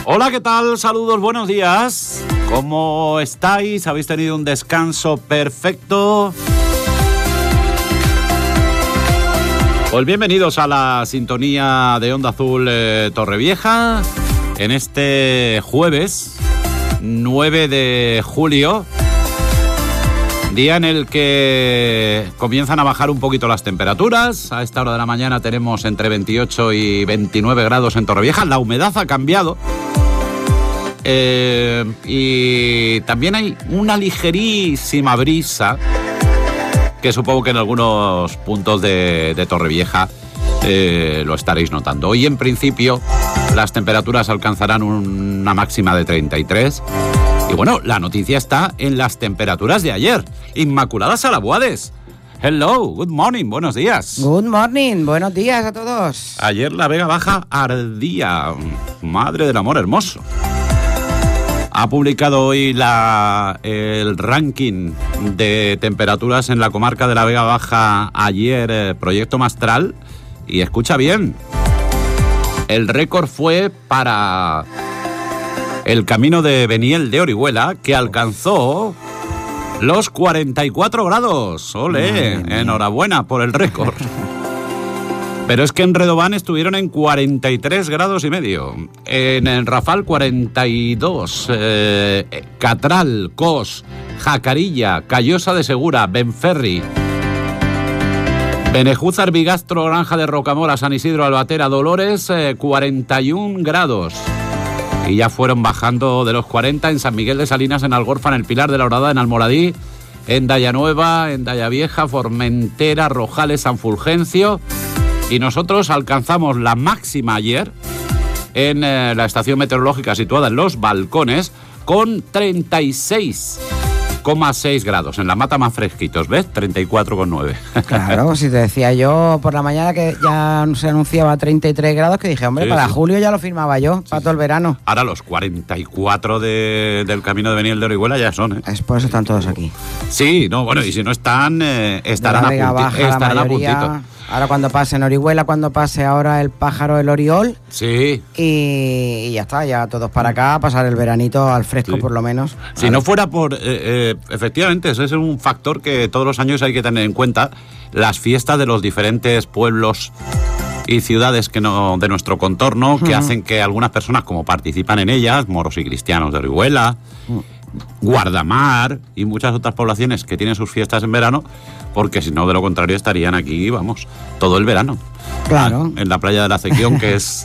Hola, ¿qué tal? Saludos, buenos días. ¿Cómo estáis? ¿Habéis tenido un descanso perfecto? Pues bienvenidos a la sintonía de Onda Azul Torrevieja en este jueves 9 de julio, día en el que comienzan a bajar un poquito las temperaturas. A esta hora de la mañana tenemos entre 28 y 29 grados en Torrevieja. La humedad ha cambiado. Y también hay una ligerísima brisa que supongo que en algunos puntos de Torrevieja lo estaréis notando. Hoy en principio las temperaturas alcanzarán una máxima de 33. Y bueno, la noticia está en las temperaturas de ayer. Inmaculada Salabuades. Hello, good morning, buenos días. Good morning, buenos días a todos. Ayer la Vega Baja ardía. Madre del amor hermoso. Ha publicado hoy el ranking de temperaturas en la comarca de la Vega Baja ayer, Proyecto Mastral, y escucha bien, el récord fue para el camino de Beniel de Orihuela, que alcanzó los 44 grados. ¡Ole! Enhorabuena por el récord. Pero es que en Redován estuvieron en 43 grados y medio. En el Rafal 42. Catral, Cos, Jacarilla, Callosa de Segura, Benferri, Benejúzar, Bigastro, Granja de Rocamora, San Isidro, Albatera, Dolores, 41 grados. Y ya fueron bajando de los 40 en San Miguel de Salinas, en Algorfa, en el Pilar de la Horadada, en Almoradí, en Dayanueva, en Dayavieja, Formentera, Rojales, San Fulgencio. Y nosotros alcanzamos la máxima ayer en la estación meteorológica situada en Los Balcones con 36,6 grados. En la Mata más fresquitos, ¿ves? 34,9. Claro, si te decía yo por la mañana que ya se anunciaba 33 grados, que dije, hombre, sí, para julio ya lo firmaba yo, para todo el verano. Ahora los 44 del camino de Beniel de Orihuela ya son, ¿eh? Es por eso están todos aquí. Sí, no, bueno, y si no están, estarán a puntito. Ahora cuando pase en Orihuela, cuando pase ahora el pájaro, el oriol. Sí. Y ya está, ya todos para acá, a pasar el veranito al fresco, sí, por lo menos. Si no fuera por... efectivamente, ese es un factor que todos los años hay que tener en cuenta. Las fiestas de los diferentes pueblos y ciudades de nuestro contorno, que hacen que algunas personas, como participan en ellas, moros y cristianos de Orihuela, Guardamar y muchas otras poblaciones que tienen sus fiestas en verano, porque si no, de lo contrario, estarían aquí, vamos, todo el verano. Claro. En la playa de la Acequión, que es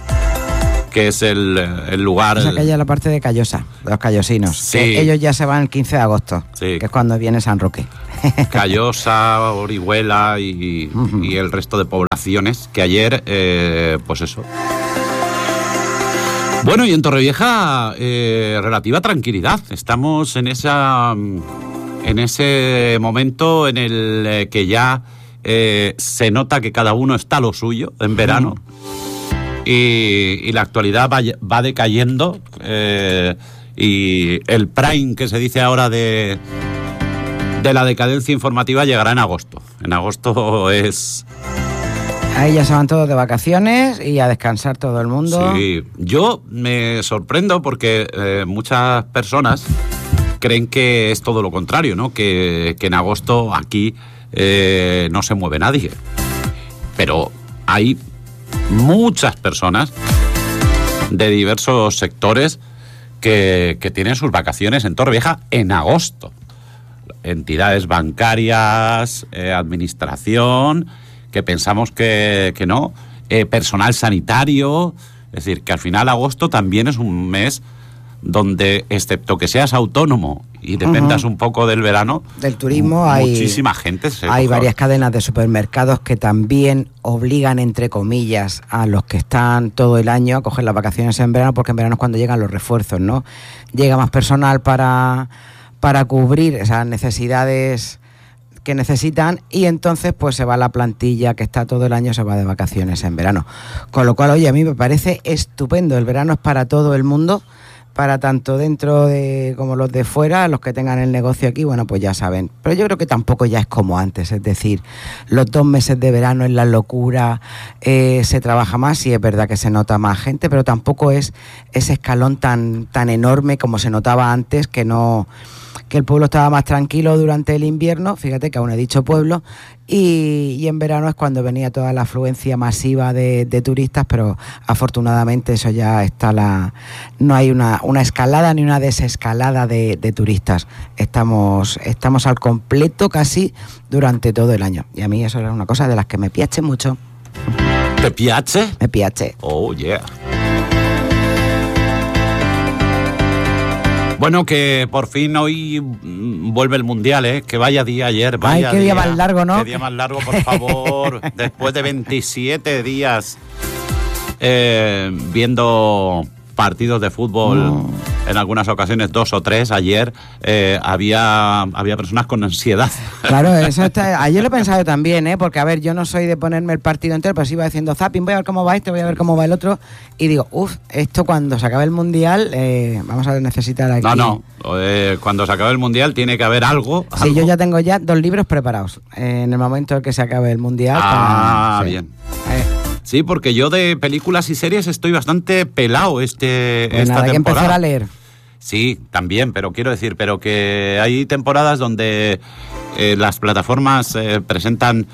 el lugar... Esa calle es la parte de Callosa, de los callosinos. Sí. Ellos ya se van el 15 de agosto, sí, que es cuando viene San Roque. Callosa, Orihuela y el resto de poblaciones que ayer, pues eso... Bueno, y en Torrevieja, relativa tranquilidad. Estamos en ese momento en el que ya se nota que cada uno está a lo suyo en verano, y la actualidad va decayendo, y el prime que se dice ahora de la decadencia informativa llegará en agosto. En agosto es... Ahí ya se van todos de vacaciones y a descansar todo el mundo. Sí, yo me sorprendo porque muchas personas creen que es todo lo contrario, ¿no? Que en agosto aquí no se mueve nadie. Pero hay muchas personas de diversos sectores que tienen sus vacaciones en Torrevieja en agosto. Entidades bancarias, administración... que pensamos que no, personal sanitario, es decir, que al final agosto también es un mes donde, excepto que seas autónomo y dependas un poco del verano, del turismo, muchísima gente hay varias cadenas de supermercados que también obligan, entre comillas, a los que están todo el año a coger las vacaciones en verano, porque en verano es cuando llegan los refuerzos, ¿no? Llega más personal para cubrir esas necesidades que necesitan, y entonces pues se va la plantilla que está todo el año, se va de vacaciones en verano. Con lo cual, oye, a mí me parece estupendo. El verano es para todo el mundo, para tanto dentro de como los de fuera, los que tengan el negocio aquí, bueno, pues ya saben. Pero yo creo que tampoco ya es como antes, es decir, los 2 meses de verano es la locura, se trabaja más y es verdad que se nota más gente, pero tampoco es ese escalón tan enorme como se notaba antes, que el pueblo estaba más tranquilo durante el invierno, fíjate que aún he dicho pueblo, y en verano es cuando venía toda la afluencia masiva de turistas, pero afortunadamente eso ya está no hay una escalada ni una desescalada de turistas. Estamos al completo casi durante todo el año, y a mí eso era una cosa de las que me piace mucho. ¿Te piace? Me piace. Oh, yeah. Bueno, que por fin hoy vuelve el Mundial, ¿eh? Que vaya día ayer. Vaya qué día más largo, ¿no? Qué día más largo, por favor. Después de 27 días viendo partidos de fútbol, en algunas ocasiones 2 o 3, ayer había personas con ansiedad. Claro, eso está. Ayer lo he pensado también, porque a ver, yo no soy de ponerme el partido entero, pero sí iba diciendo zapping, voy a ver cómo va este, voy a ver cómo va el otro, y digo, esto cuando se acabe el Mundial, vamos a necesitar aquí. Cuando se acabe el Mundial tiene que haber algo. Sí, yo ya tengo 2 libros preparados en el momento en que se acabe el Mundial. Bien. Sí, porque yo de películas y series estoy bastante pelado esta temporada. Hay que empezar a leer. Sí, también, pero quiero decir, que hay temporadas donde las plataformas presentan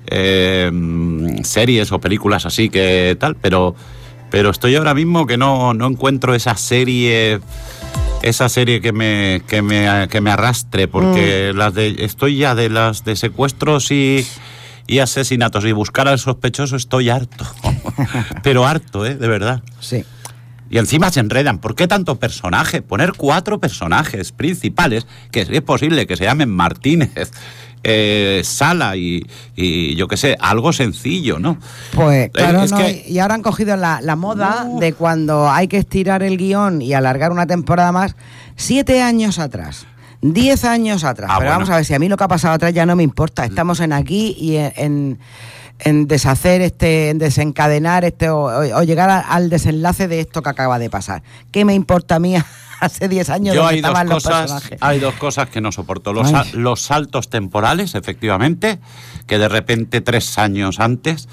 series o películas así que tal, pero estoy ahora mismo que no encuentro esa serie que me arrastre, porque estoy ya de las de secuestros y asesinatos y buscar al sospechoso estoy harto. Pero harto, de verdad. Sí. Y encima se enredan. ¿Por qué tanto personaje? Poner 4 personajes principales, que es posible que se llamen Martínez, Sala y yo qué sé, algo sencillo, ¿no? Pues claro, y ahora han cogido la moda de cuando hay que estirar el guión y alargar una temporada más, 7 años atrás. 10 años atrás. Pero vamos a ver, si a mí lo que ha pasado atrás ya no me importa. Estamos en aquí y en deshacer en desencadenar o llegar al desenlace de esto que acaba de pasar. ¿Qué me importa a mí hace 10 años donde estaban los personajes? Hay 2 cosas que no soporto. Los saltos temporales, efectivamente, que de repente 3 años antes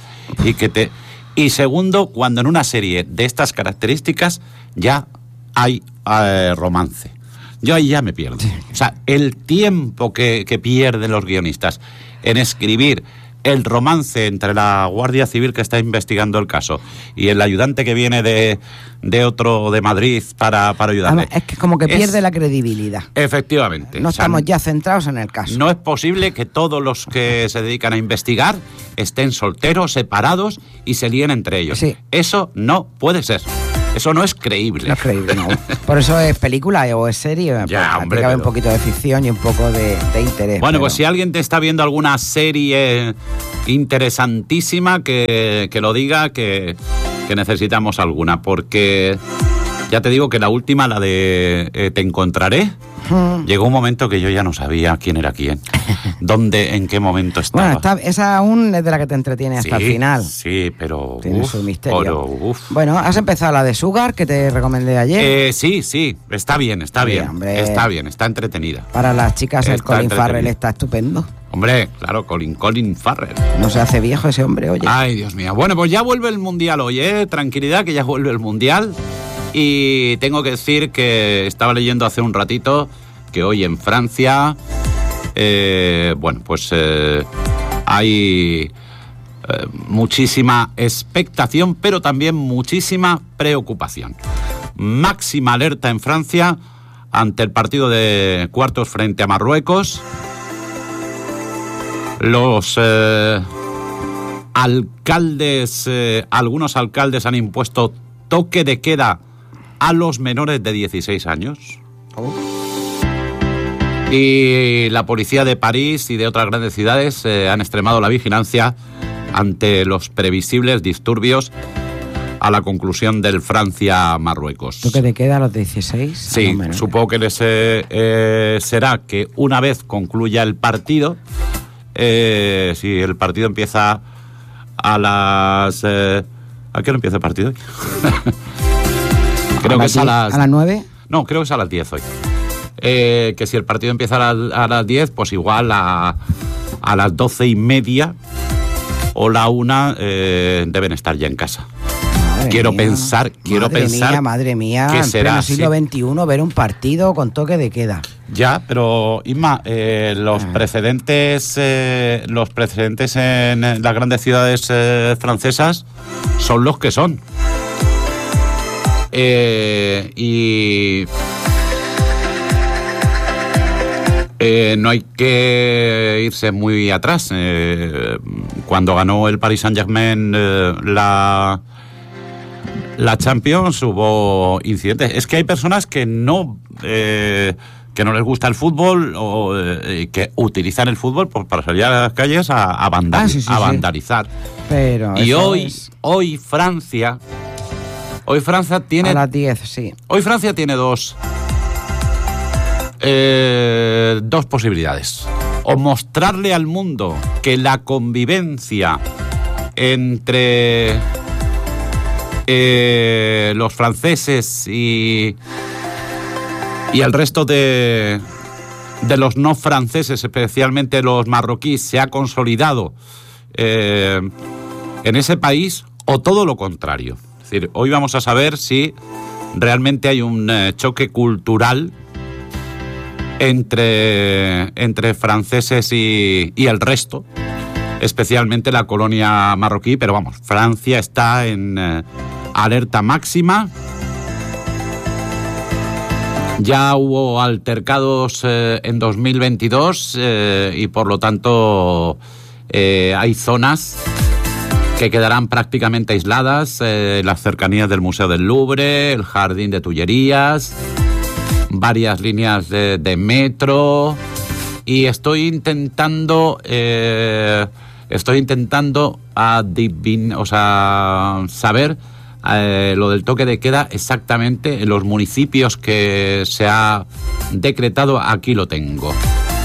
y segundo, cuando en una serie de estas características ya hay romance. Yo ahí ya me pierdo. O sea, el tiempo que pierden los guionistas en escribir el romance entre la Guardia Civil que está investigando el caso y el ayudante que viene de otro de Madrid para ayudarle. Es que como que pierde la credibilidad. Efectivamente. No estamos ya centrados en el caso. No es posible que todos los que se dedican a investigar estén solteros, separados y se líen entre ellos. Sí. Eso no puede ser. Eso no es creíble. No es creíble, no. Por eso es película o es serie. Ya, hombre, un poquito de ficción y un poco de interés. Bueno, pues si alguien te está viendo alguna serie interesantísima, que lo diga, que necesitamos alguna. Porque ya te digo que la última, la de Te encontraré, llegó un momento que yo ya no sabía quién era quién, dónde, en qué momento estaba. Bueno, esa aún es de la que te entretiene hasta el final. Sí, pero tiene su misterio. Bueno, has empezado la de Sugar, que te recomendé ayer. Sí, está bien. Hombre, está entretenida. Para las chicas el Colin Farrell está estupendo. Hombre, claro, Colin Farrell. No se hace viejo ese hombre, oye. Ay, Dios mío. Bueno, pues ya vuelve el Mundial hoy, tranquilidad, que ya vuelve el Mundial. Y tengo que decir que estaba leyendo hace un ratito que hoy en Francia, hay muchísima expectación, pero también muchísima preocupación. Máxima alerta en Francia ante el partido de cuartos frente a Marruecos. Los algunos alcaldes han impuesto toque de queda a los menores de 16 años. Y la policía de París y de otras grandes ciudades han extremado la vigilancia ante los previsibles disturbios a la conclusión del Francia-Marruecos. ¿Toque de queda a los 16? Sí, supongo que será que una vez concluya el partido, si el partido empieza a las... ¿A qué hora empieza el partido hoy? Creo que es a las 9. No, creo que es a las 10 hoy. Que si el partido empieza a las 10, pues igual a las 12:30 o la 1 deben estar ya en casa. Quiero pensar Madre mía, que en será pleno siglo XXI ver un partido con toque de queda. Ya, pero Inma, los precedentes en las grandes ciudades francesas son los que son. Y no hay que irse muy atrás. Cuando ganó el Paris Saint-Germain la Champions hubo incidentes. Es que hay personas que no les gusta el fútbol o que utilizan el fútbol para salir a las calles a vandalizar. Pero y hoy Francia tiene a las 10, sí. Hoy Francia tiene dos posibilidades. O mostrarle al mundo que la convivencia entre los franceses y el resto de los no franceses, especialmente los marroquíes, se ha consolidado en ese país, o todo lo contrario. Es decir, hoy vamos a saber si realmente hay un choque cultural entre franceses y el resto, especialmente la colonia marroquí, pero vamos, Francia está en alerta máxima. Ya hubo altercados en 2022 y por lo tanto hay zonas que quedarán prácticamente aisladas, las cercanías del Museo del Louvre, el Jardín de Tullerías, varias líneas de metro, y estoy intentando saber lo del toque de queda exactamente en los municipios que se ha decretado. Aquí lo tengo.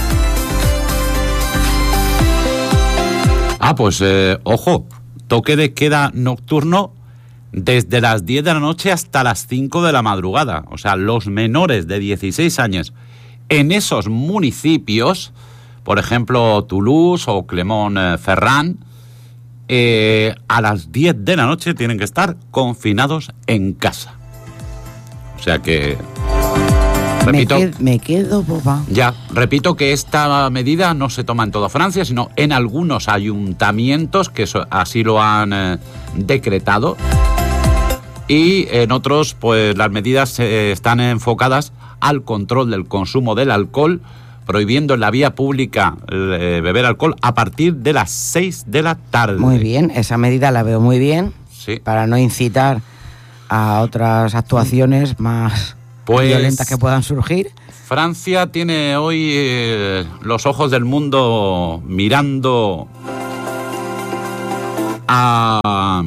Pues ojo, toque de queda nocturno desde las 10 de la noche hasta las 5 de la madrugada. O sea, los menores de 16 años en esos municipios, por ejemplo, Toulouse o Clermont-Ferrand, a las 10 de la noche tienen que estar confinados en casa. O sea que... Repito, me quedo boba. Ya, repito que esta medida no se toma en toda Francia, sino en algunos ayuntamientos que así lo han decretado. Y en otros, pues las medidas están enfocadas al control del consumo del alcohol, prohibiendo en la vía pública beber alcohol a partir de las 6 de la tarde. Muy bien, esa medida la veo muy bien, sí, para no incitar a otras actuaciones más violentas que puedan surgir. Francia tiene hoy los ojos del mundo mirando a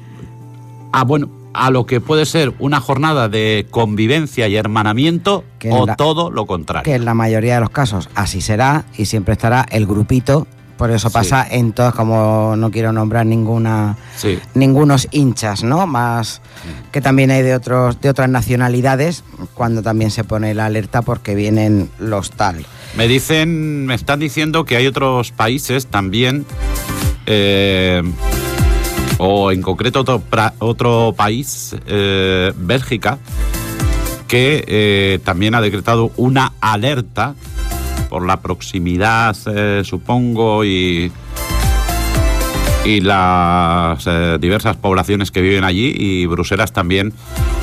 lo que puede ser una jornada de convivencia y hermanamiento, todo lo contrario. Que en la mayoría de los casos así será, y siempre estará el grupito. Por eso pasa en todas, como no quiero nombrar ningunos hinchas, ¿no? Más que también hay de otras nacionalidades, cuando también se pone la alerta porque vienen los tal. Me están diciendo que hay otros países también, o en concreto otro país, Bélgica, que también ha decretado una alerta por la proximidad, supongo, y las diversas poblaciones que viven allí, y Bruselas también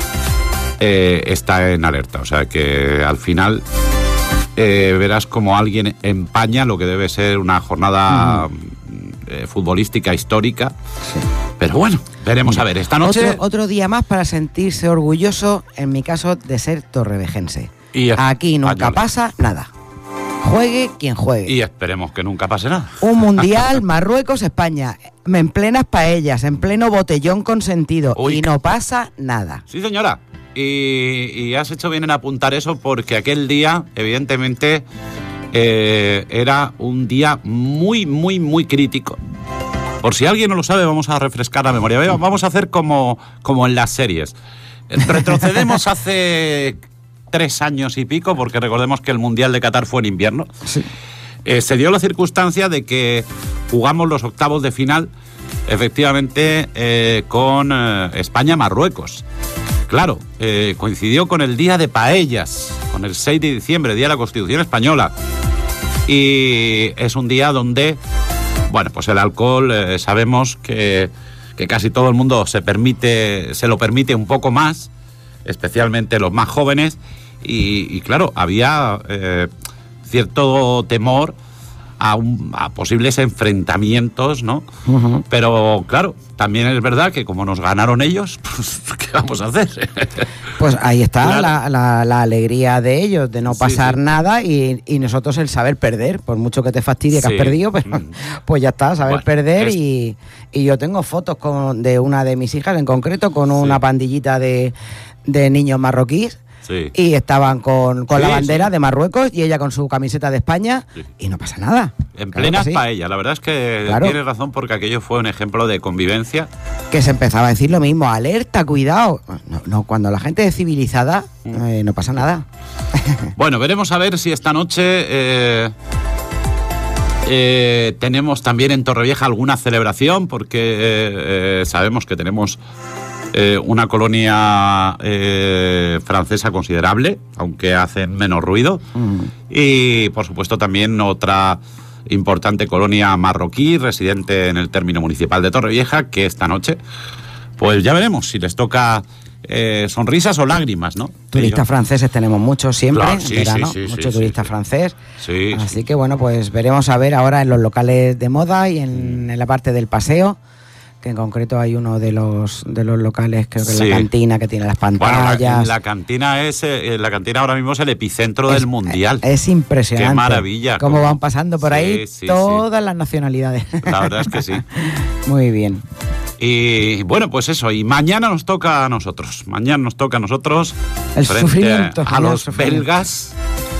está en alerta. O sea que al final verás como alguien empaña lo que debe ser una jornada futbolística histórica. Sí. Pero bueno, veremos a ver. Esta noche... Otro día más para sentirse orgulloso, en mi caso, de ser torrevejense. Y aquí nunca pasa nada. Juegue quien juegue. Y esperemos que nunca pase nada. Un mundial, Marruecos, España, en plenas paellas, en pleno botellón consentido. Uy, y no pasa nada. Sí, señora. Y has hecho bien en apuntar eso, porque aquel día, evidentemente, era un día muy, muy, muy crítico. Por si alguien no lo sabe, vamos a refrescar la memoria. Vamos a hacer como en las series. Retrocedemos hace 3 años y pico, porque recordemos que el Mundial de Qatar fue en invierno, Sí. Se dio la circunstancia de que jugamos los octavos de final, efectivamente, con España-Marruecos. Claro, coincidió con el día de paellas, con el 6 de diciembre, Día de la Constitución Española. Y es un día donde, bueno, pues el alcohol sabemos que casi todo el mundo se lo permite un poco más, especialmente los más jóvenes. Y claro, había cierto temor a posibles enfrentamientos, ¿no? Uh-huh. Pero claro, también es verdad que como nos ganaron ellos, pues ¿qué vamos a hacer? Pues ahí está Claro. la alegría de ellos, de no pasar sí. nada y nosotros el saber perder, por mucho que te fastidie que Sí. has perdido, pero pues ya está, saber Bueno, perder es- y yo tengo fotos de una de mis hijas en concreto con una pandillita de niños marroquíes. Sí. Y estaban con la Sí, bandera sí. de Marruecos y ella con su camiseta de España Sí. y no pasa nada. En Claro plenas que sí. paellas, la verdad es que Claro. tienes razón, porque aquello fue un ejemplo de convivencia. Que se empezaba a decir lo mismo, alerta, cuidado. No, cuando la gente es civilizada no pasa nada. Bueno, veremos a ver si esta noche tenemos también en Torrevieja alguna celebración, porque sabemos que tenemos una colonia francesa considerable, aunque hacen menos ruido. Y, por supuesto, también otra importante colonia marroquí, residente en el término municipal de Torrevieja, que esta noche, pues ya veremos si les toca sonrisas o lágrimas, ¿no? Turistas franceses tenemos muchos siempre, Claro, en sí, verano, sí, sí, mucho sí, turista sí. francés. Sí, Así sí. que bueno, pues veremos a ver ahora en los locales de moda y en la parte del paseo, que en concreto hay uno de los locales, creo que es Sí. la cantina, que tiene las Bueno, pantallas. la cantina ahora mismo es el epicentro del mundial. Es impresionante. Qué maravilla. Cómo van pasando por ahí Sí, sí, todas las nacionalidades. La verdad es que sí. Muy bien. Y bueno, pues eso, y mañana nos toca a nosotros. Mañana nos toca a nosotros El frente sufrimiento, a señor, los sufrimiento. belgas.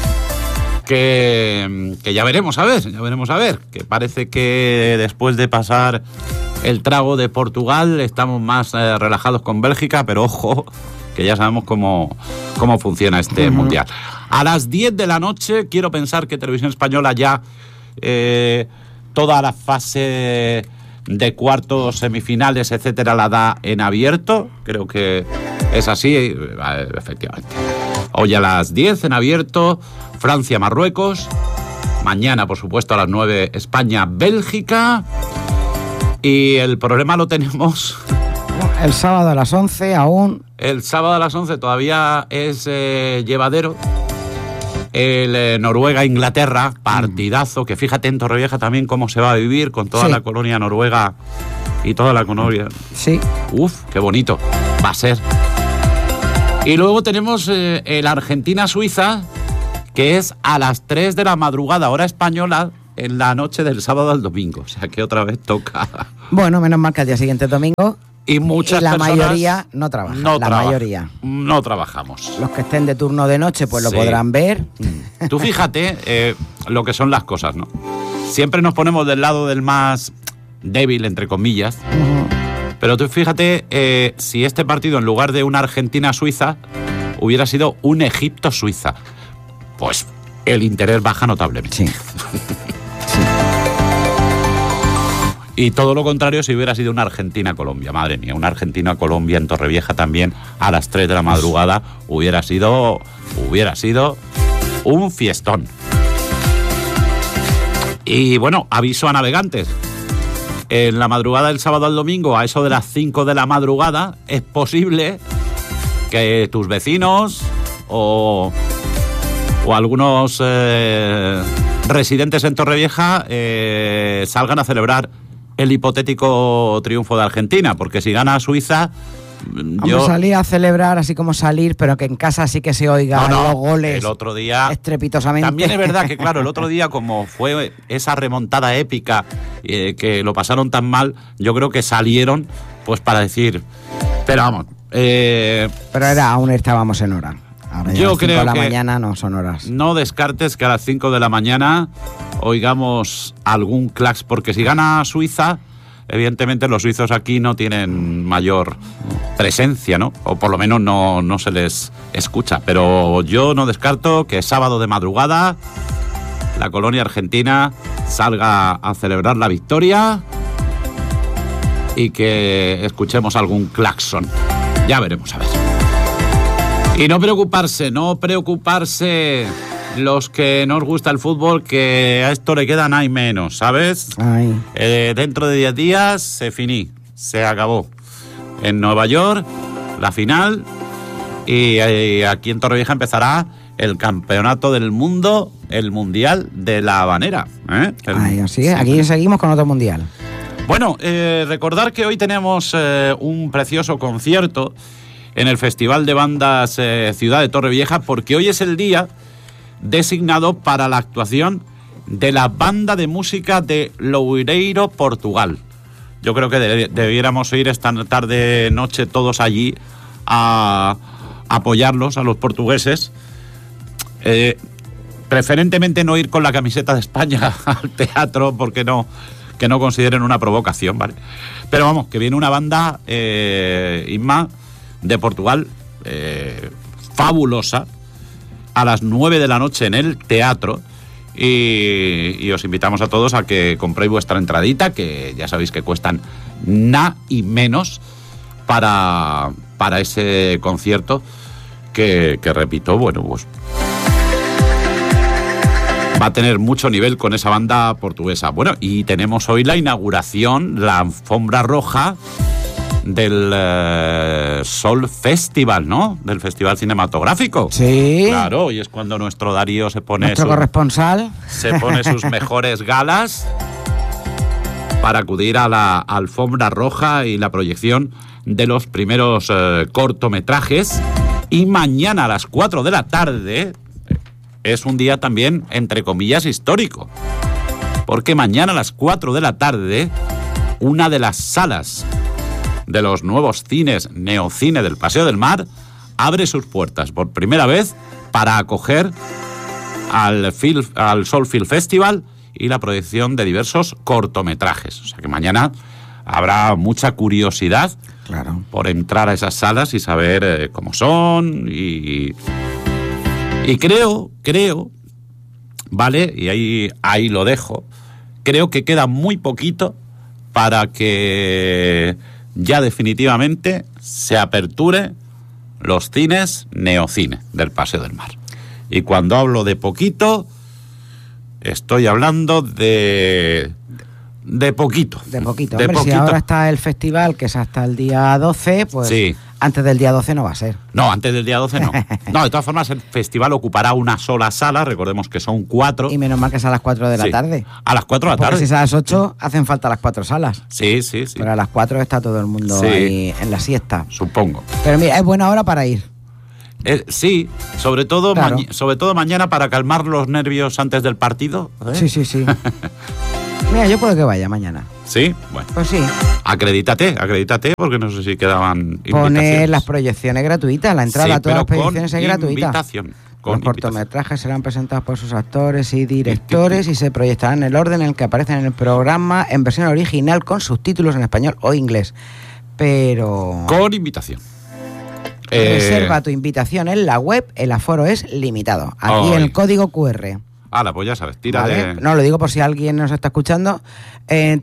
Que ya veremos a ver, que parece que después de pasar el trago de Portugal estamos más relajados con Bélgica, pero ojo, que ya sabemos cómo funciona este mundial. A las 10 de la noche, quiero pensar que Televisión Española ya toda la fase de cuartos, semifinales, etcétera, la da en abierto. Creo que es así, efectivamente. Hoy a las 10 en abierto, Francia-Marruecos. Mañana, por supuesto, a las 9, España-Bélgica. Y el problema lo tenemos. El sábado a las 11 aún. El sábado a las 11 todavía es llevadero. El Noruega-Inglaterra, partidazo, que fíjate en Torrevieja también cómo se va a vivir con toda Sí. la colonia noruega y toda la colonia. Sí. Uf, qué bonito va a ser. Y luego tenemos el Argentina-Suiza, que es a las 3 de la madrugada, hora española, en la noche del sábado al domingo. O sea que otra vez toca. Bueno, menos mal que al día siguiente es domingo. Y muchas Y la personas mayoría no trabaja. Mayoría. No trabajamos. Los que estén de turno de noche, pues lo Sí. podrán ver. Tú fíjate lo que son las cosas, ¿no? Siempre nos ponemos del lado del más débil, entre comillas. Pero tú fíjate si este partido, en lugar de una Argentina-Suiza, hubiera sido un Egipto-Suiza. Pues el interés baja notablemente. Sí. Y todo lo contrario si hubiera sido una Argentina-Colombia. Madre mía, una Argentina-Colombia en Torrevieja también a las 3 de la madrugada hubiera sido un fiestón. Y bueno, aviso a navegantes. En la madrugada del sábado al domingo, a eso de las 5 de la madrugada, es posible que tus vecinos o algunos residentes en Torrevieja salgan a celebrar el hipotético triunfo de Argentina, porque si gana Suiza, Vamos a salir a celebrar así como salir, pero que en casa sí que se oigan los goles el otro día estrepitosamente. También es verdad que, claro, el otro día, como fue esa remontada épica, que lo pasaron tan mal, yo creo que salieron pues para decir, pero vamos, Pero aún estábamos en hora. Ahora ya yo a las 5 creo de la que mañana no son horas. no descartes que a las 5 de la mañana oigamos algún clax, porque si gana Suiza, evidentemente los suizos aquí no tienen mayor presencia, ¿no? O por lo menos no se les escucha. Pero yo no descarto que sábado de madrugada la colonia argentina salga a celebrar la victoria y que escuchemos algún claxon. Ya veremos, a ver. Y no preocuparse los que nos gusta el fútbol, que a esto le quedan ahí menos, ¿sabes? Dentro de 10 días se acabó. En Nueva York, la final, y aquí en Torrevieja empezará el campeonato del mundo, el Mundial de la Habanera. Así es, aquí seguimos con otro mundial. Bueno, recordar que hoy tenemos un precioso concierto en el Festival de Bandas Ciudad de Torrevieja, porque hoy es el día designado para la actuación de la banda de música de Loureiro, Portugal. Yo creo que debiéramos ir esta tarde-noche todos allí a apoyarlos, a los portugueses. Preferentemente no ir con la camiseta de España al teatro, porque que no consideren una provocación, ¿vale? Pero vamos, que viene una banda, Inma, de Portugal, fabulosa, a las 9 de la noche en el teatro, y os invitamos a todos a que compréis vuestra entradita, que ya sabéis que cuestan nada y menos para ese concierto que repito, bueno, pues va a tener mucho nivel con esa banda portuguesa. Bueno, y tenemos hoy la inauguración, la alfombra roja del Sol Festival, ¿no? Del Festival Cinematográfico. Sí. Claro, y es cuando nuestro Darío se pone... Nuestro corresponsal. Se pone sus mejores galas para acudir a la alfombra roja y la proyección de los primeros cortometrajes. Y mañana a las 4 de la tarde es un día también, entre comillas, histórico. Porque mañana a las 4 de la tarde, una de las salas de los nuevos cines Neocine del Paseo del Mar abre sus puertas por primera vez para acoger al Sol Film Festival y la proyección de diversos cortometrajes. O sea que mañana habrá mucha curiosidad, claro, por entrar a esas salas y saber cómo son y creo, ¿vale? Y ahí lo dejo. Creo que queda muy poquito para que ya definitivamente se aperture los cines Neocine del Paseo del Mar. Y cuando hablo de poquito, estoy hablando de poquito. De poquito. Hombre, si ahora está el festival, que es hasta el día 12, pues sí, antes del día 12 no va a ser. No, antes del día 12 no. No, de todas formas, el festival ocupará una sola sala, recordemos que son 4. Y menos mal que es a las 4 de la tarde. A las 4 de la tarde. Porque si es a las 8, hacen falta las 4 salas. Sí. Pero a las 4 está todo el mundo ahí en la siesta. Supongo. Pero mira, es buena hora para ir. Sí, sobre todo, claro, sobre todo mañana para calmar los nervios antes del partido. Sí. Mira, yo puedo que vaya mañana. ¿Sí? Bueno. Pues sí. Acredítate, porque no sé si quedaban Poner las proyecciones gratuitas, la entrada a todas las proyecciones es gratuita. Invitación. Los cortometrajes serán presentados por sus actores y directores y se proyectarán en el orden en el que aparecen en el programa en versión original con subtítulos en español o inglés. Pero... con invitación. Reserva tu invitación en la web, el aforo es limitado. Aquí en el código QR. Pues ya sabes, tira de... No, lo digo por si alguien nos está escuchando, en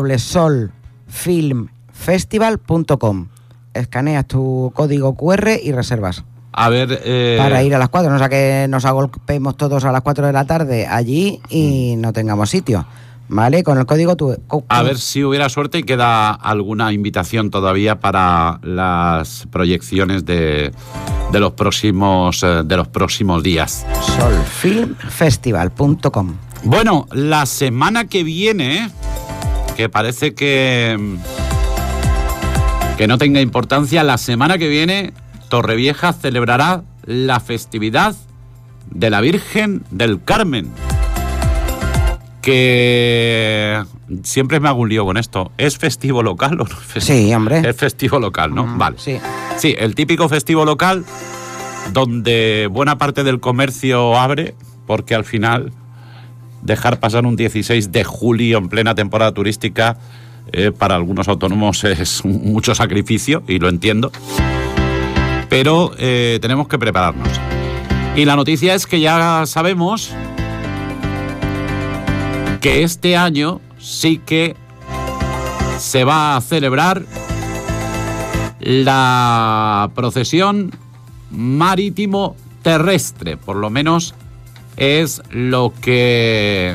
www.solfilmfestival.com. Escaneas tu código QR y reservas. A ver... para ir a las 4, no sea que nos agolpemos todos a las 4 de la tarde allí y no tengamos sitio. ¿Vale? Con el código A ver si hubiera suerte y queda alguna invitación todavía para las proyecciones de los próximos días. Solfilmfestival.com. Bueno, la semana que viene, que parece que no tenga importancia, la semana que viene Torrevieja celebrará la festividad de la Virgen del Carmen. Que siempre me hago un lío con esto. ¿Es festivo local o no es festivo? Sí, hombre. Es festivo local, ¿no? Vale. Sí, el típico festivo local donde buena parte del comercio abre, porque al final dejar pasar un 16 de julio en plena temporada turística para algunos autónomos es mucho sacrificio, y lo entiendo, pero tenemos que prepararnos. Y la noticia es que ya sabemos que este año sí que se va a celebrar la procesión marítimo terrestre, por lo menos es lo que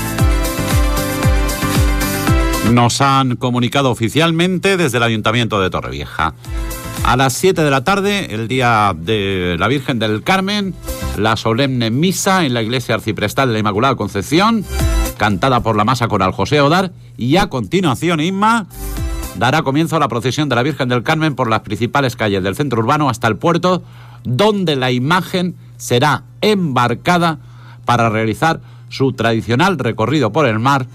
nos han comunicado oficialmente desde el Ayuntamiento de Torrevieja. A las 7 de la tarde, el día de la Virgen del Carmen, la solemne misa en la iglesia arciprestal de la Inmaculada Concepción, cantada por la Masa Coral José Odar, y a continuación, Inma, dará comienzo a la procesión de la Virgen del Carmen por las principales calles del centro urbano hasta el puerto, donde la imagen será embarcada para realizar su tradicional recorrido por el mar,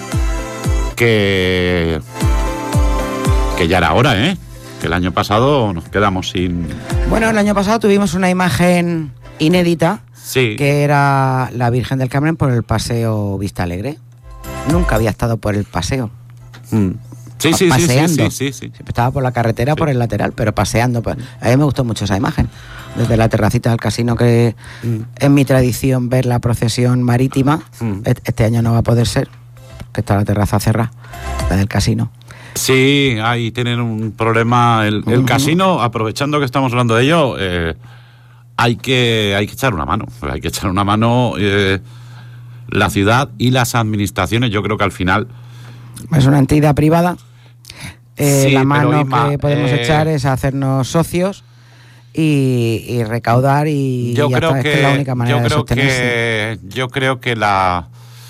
que ya era hora, que el año pasado nos quedamos sin... Bueno, el año pasado tuvimos una imagen inédita, sí, que era la Virgen del Carmen por el paseo Vista Alegre. Nunca había estado por el paseo. Sí, paseando. Sí. Siempre estaba por la carretera, sí, por el lateral, pero paseando. A mí me gustó mucho esa imagen. Desde la terracita del casino, que es mi tradición ver la procesión marítima. Este año no va a poder ser, que está la terraza cerrada, la del casino. Sí, ahí tienen un problema. El casino, aprovechando que estamos hablando de ello, hay que echar una mano. Hay que echar una mano la ciudad y las administraciones. Yo creo que al final... Es una entidad privada. Sí, la mano Inma, que podemos echar es hacernos socios y recaudar, y yo ya creo está. que, Es que es la única manera de sostenerse. Yo creo que la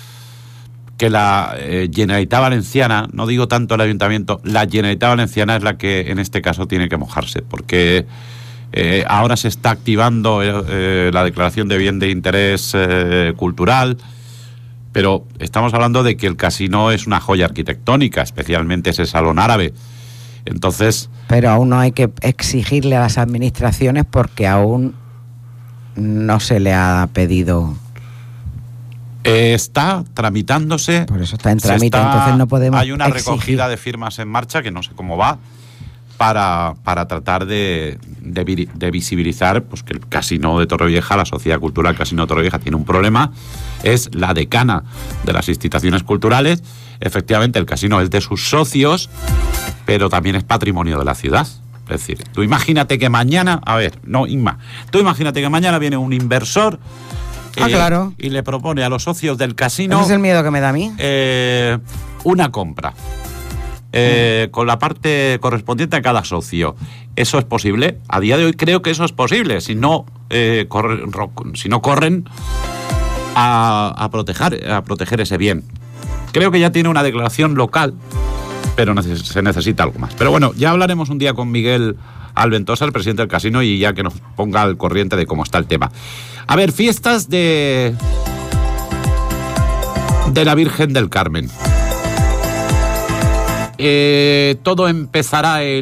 Generalitat Valenciana, no digo tanto el Ayuntamiento, la Generalitat Valenciana es la que en este caso tiene que mojarse, porque ahora se está activando la declaración de bien de interés cultural, pero estamos hablando de que el casino es una joya arquitectónica, especialmente ese salón árabe. Entonces... Pero aún no hay que exigirle a las administraciones, porque aún no se le ha pedido... está tramitándose. Por eso está en trámite, entonces no podemos Hay una exigir. recogida de firmas en marcha, que no sé cómo va, para tratar de visibilizar pues que el Casino de Torrevieja, la Sociedad Cultural Casino de Torrevieja, tiene un problema. Es la decana de las instituciones culturales. Efectivamente, el casino es de sus socios, pero también es patrimonio de la ciudad. Es decir, tú imagínate que mañana... tú imagínate que mañana viene un inversor... claro. Y le propone a los socios del casino... Ese es el miedo que me da a mí. Una compra. Con la parte correspondiente a cada socio. ¿Eso es posible? A día de hoy creo que eso es posible. Si no corren a proteger ese bien. Creo que ya tiene una declaración local, pero se necesita algo más. Pero bueno, ya hablaremos un día con Miguel Alventosa, el presidente del casino, y ya que nos ponga al corriente de cómo está el tema. A ver, fiestas de la Virgen del Carmen. Todo empezará